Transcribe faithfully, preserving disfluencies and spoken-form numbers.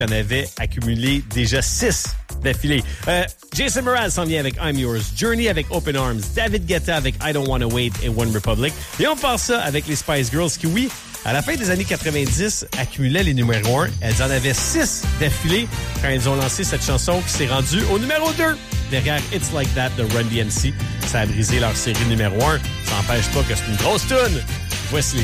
en avait accumulé déjà six d'affilée. Euh, Jason Mraz s'en vient avec I'm Yours, Journey avec Open Arms, David Guetta avec I Don't Wanna Wait et One Republic. Et on part ça avec les Spice Girls qui, oui, à la fin des années quatre-vingt-dix, accumulaient les numéros un. Elles en avaient six d'affilée quand elles ont lancé cette chanson qui s'est rendue au numéro deux. Derrière It's Like That de Run D M C. Ça a brisé leur série numéro un. Ça n'empêche pas que c'est une grosse toune. Voici les